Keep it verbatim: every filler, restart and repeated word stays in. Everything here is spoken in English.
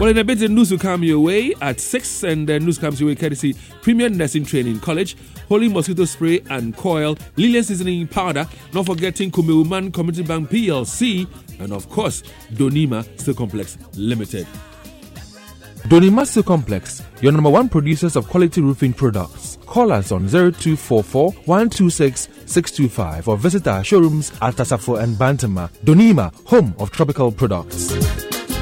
Well, in a bit, the news will come your way at six, and the news comes your way courtesy Premier Nursing Training College, Holy Mosquito Spray and Coil, Lilian Seasoning Powder, not forgetting Kumeuman Community Bank P L C, and of course, Donima Steel Complex Limited. Donima Steel Complex, your number one producers of quality roofing products. Call us on zero two four four, one two six, six two five or visit our showrooms at Tasafo and Bantama. Donima, home of tropical products.